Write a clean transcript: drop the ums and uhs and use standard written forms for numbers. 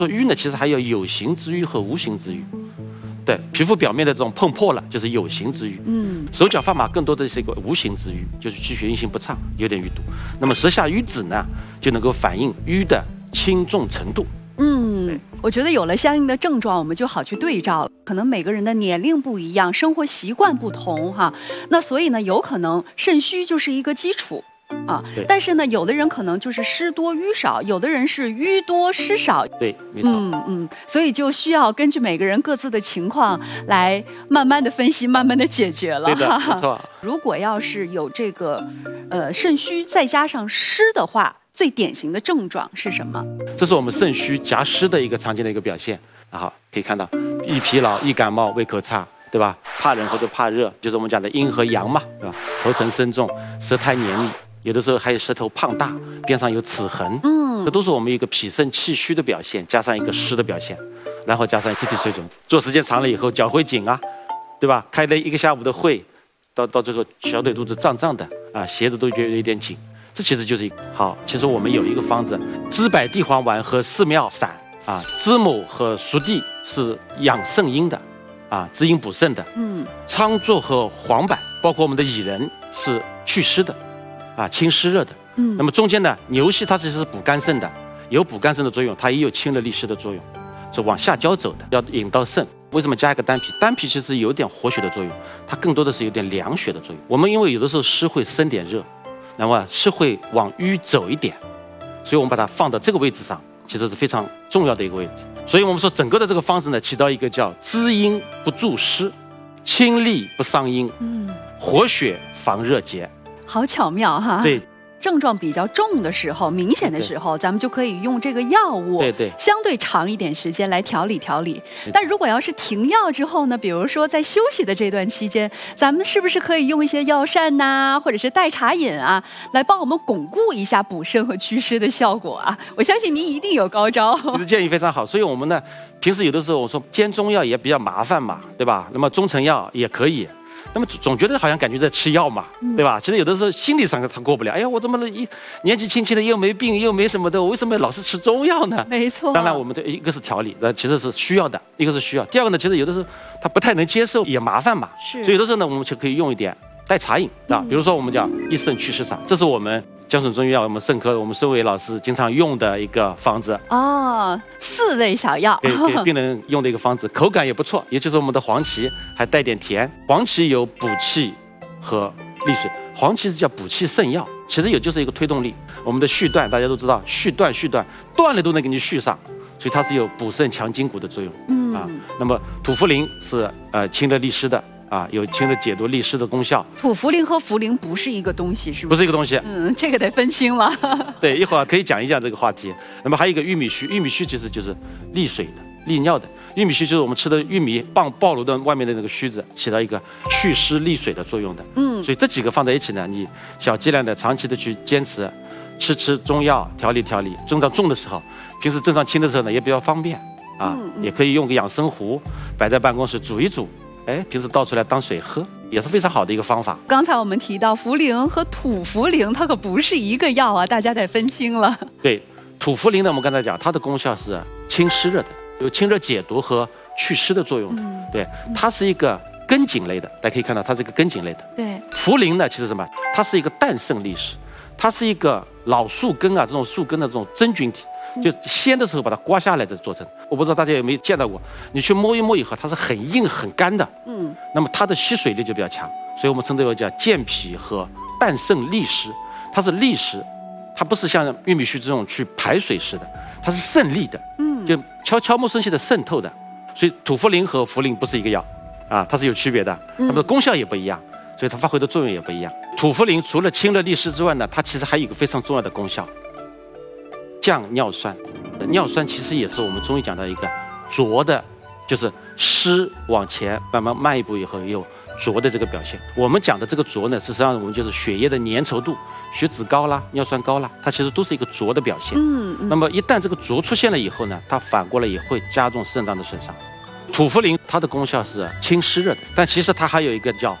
说瘀呢，其实还有有形之瘀和无形之瘀。对，皮肤表面的这种碰破了，就是有形之瘀。手脚发麻更多的是一个无形之瘀，就是气血运行不畅，有点瘀堵。那么舌下瘀紫呢，就能够反映瘀的轻重程度。 我觉得有了相应的症状，我们就好去对照了。可能每个人的年龄不一样，生活习惯不同哈，那所以呢，有可能肾虚就是一个基础。但是呢，有的人可能就是湿多瘀少，有的人是瘀多湿少。 对，没错。 所以就需要根据每个人各自的情况来慢慢的分析，慢慢的解决了。 对的，没错。 如果要是有这个肾虚再加上湿的话，最典型的症状是什么？ 这是我们肾虚夹湿的一个常见的一个表现。可以看到易疲劳、易感冒、胃口差，对吧？怕冷或者怕热，就是我们讲的阴和阳嘛，对吧？头沉身重，舌苔黏腻。有的时候还有舌头胖大，边上有齿痕，这都是我们一个脾肾气虚的表现，加上一个湿的表现，然后加上肢体水肿，坐时间长了以后脚会紧啊，对吧？开了一个下午的会，到最后小腿肚子胀胀的啊，鞋子都觉得有点紧，这其实就是好。其实我们有一个方子，知柏地黄丸和四妙散啊，知母和熟地是养肾阴的啊，滋阴补肾的，苍柞和黄柏，包括我们的薏仁是祛湿的。清湿热的，那么中间呢，牛膝它其实是补肝肾的，有补肝肾的作用，它也有清热利湿的作用，是往下焦走的，要引到肾。为什么加一个丹皮？丹皮其实有点活血的作用，它更多的是有点凉血的作用。我们因为有的时候湿会生点热，那么湿会往瘀走一点，所以我们把它放到这个位置上，其实是非常重要的一个位置。所以我们说整个的这个方子呢，起到一个叫滋阴不助湿，清利不伤阴，活血防热结。 好巧妙哈！ 对， 症状比较重的时候、明显的时候，咱们就可以用这个药物，相对长一点时间来调理调理。但如果要是停药之后呢，比如说在休息的这段期间，咱们是不是可以用一些药膳呐，或者是代茶饮啊，来帮我们巩固一下补肾和祛湿的效果啊？我相信您一定有高招。 你的建议非常好，所以我们呢，平时有的时候我说煎中药也比较麻烦嘛，对吧？那么中成药也可以。那么总觉得好像感觉在吃药嘛，对吧？其实有的时候心理上他过不了。哎呀，我怎么年纪轻轻的又没病又没什么的，我为什么老是吃中药呢？ 没错。 当然，我们这一个是调理，其实是需要的；一个是需要。第二个呢，其实有的时候他不太能接受，也麻烦嘛。所以有的时候呢，我们就可以用一点代茶饮啊，比如说我们叫益肾祛湿茶，这是我们江省中医药我们肾科我们孙伟老师经常用的一个方子。 4味小药， 给病人用的一个方子，口感也不错。也就是我们的黄芪还带点甜，黄芪有补气和利水，黄芪是叫补气肾药，其实也就是一个推动力。我们的续断大家都知道，续断断了都能给你续上，所以它是有补肾强筋骨的作用。那么土茯苓是清热利湿的。有清热解毒利湿的功效。 土茯苓和茯苓不是一个东西，是不是？ 不是一个东西。 这个得分清了。 对，一会儿可以讲一讲这个话题。那么还有一个玉米须，玉米须其实就是利水的、利尿的。玉米须就是我们吃的玉米暴露的外面的那个须子，起到一个祛湿利水的作用的。所以这几个放在一起呢，你小剂量的、长期的去坚持，吃中药调理，症状重的时候，平时症状轻的时候呢，也比较方便也可以用个养生壶摆在办公室煮一煮。平时倒出来当水喝，也是非常好的一个方法。 刚才我们提到茯苓和土茯苓，它可不是一个药啊，大家得分清了。 对，土茯苓呢，我们刚才讲，它的功效是清湿热的，有清热解毒和祛湿的作用的。对，它是一个根茎类的，大家可以看到它是一个根茎类的。 对， 茯苓呢，其实什么？它是一个淡渗利湿，它是一个老树根这种树根的这种真菌体。就鲜的时候把它刮下来的做成，我不知道大家有没有见到过，你去摸一摸以后，它是很硬很干的，那么它的吸水力就比较强，所以我们称之为叫健脾和淡渗利湿，它是利湿，它不是像玉米须这种去排水式的，它是渗利的，就悄无声息的渗透的，所以土茯苓和茯苓不是一个药它是有区别的，它们的功效也不一样，所以它发挥的作用也不一样。土茯苓除了清热利湿之外呢，它其实还有一个非常重要的功效。降尿酸，尿酸其实也是我们中医讲的一个浊的，就是湿往前慢一步以后有浊的这个表现。我们讲的这个浊呢，实际上我们就是血液的粘稠度，血脂高啦，尿酸高啦，它其实都是一个浊的表现。那么一旦这个浊出现了以后呢，它反过来也会加重肾脏的损伤。土茯苓它的功效是清湿热的，但其实它还有一个叫